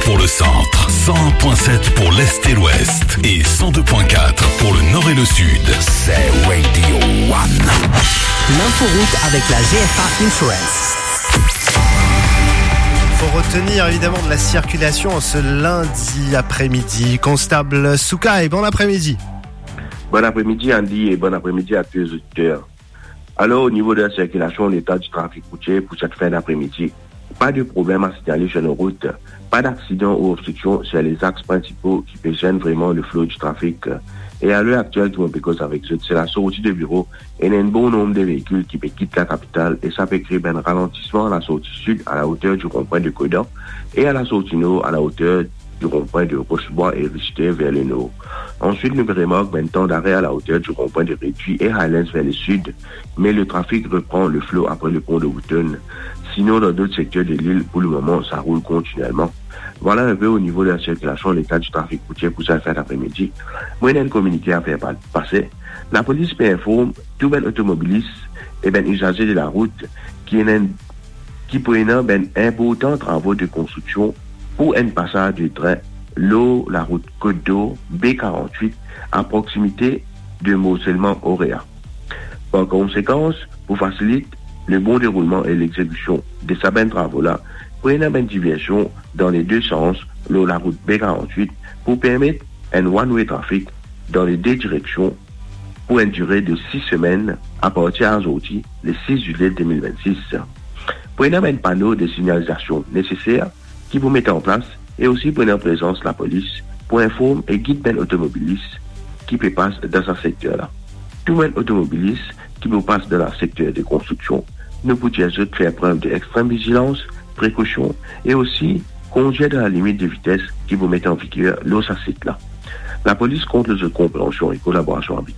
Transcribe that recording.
pour le centre, 101.7 pour l'est et l'ouest et 102.4 pour le nord et le sud. C'est Radio One. L'inforoute avec la GFA Insurance. Faut retenir évidemment de la circulation ce lundi après-midi. Constable Soukaï, bon après-midi. Bon après-midi Andy et bon après-midi à tous les auditeurs. Alors au niveau de la circulation, l'état du trafic routier pour cette fin d'après-midi, pas de problème à signaler sur nos routes, pas d'accident ou obstruction sur les axes principaux qui gênent vraiment le flot du trafic. Et à l'heure actuelle, tout le monde cause avec eux, c'est la sortie de bureau et il y a un bon nombre de véhicules qui quittent la capitale et ça peut créer un ralentissement à la sortie sud à la hauteur du rond-point de Codan et à la sortie nord à la hauteur du rond-point de Rochebois et Richter vers le nord. Ensuite, nous remarquons un temps d'arrêt à la hauteur du rond-point de Réduit et Highlands vers le sud, mais le trafic reprend le flot après le pont de Wooten. Sinon, dans d'autres secteurs de l'île, pour le moment, ça roule continuellement. Voilà un peu au niveau de la circulation, l'état du trafic routier pour cette fin d'après-midi. Moi, il y a une communiqué à faire passer. La police informe tout ben automobiliste et ben usager de la route qui prennent ben importants travaux de construction pour un passage du train l'eau, la route Côte d'Or B48 à proximité de Morcellement-Auréa. Par conséquence, pour faciliter le bon déroulement et l'exécution de ces travaux-là, prenez une diversion dans les deux sens, l'eau, la route B48, pour permettre un one-way trafic dans les deux directions pour une durée de 6 semaines à partir d'aujourd'hui, le 6 juillet 2026. Prenez un panneau de signalisation nécessaire qui vous mettez en place et aussi prenez en présence la police pour informer et guider ben automobilistes qui peut passer dans ce secteur-là. Tout ben automobiliste qui vous passe dans le secteur de construction, nous pouvons faire preuve d'extrême vigilance, précaution et aussi conduire dans la limite de vitesse qui vous met en vigueur l'eau site là. La police compte les compréhensions et collaboration avec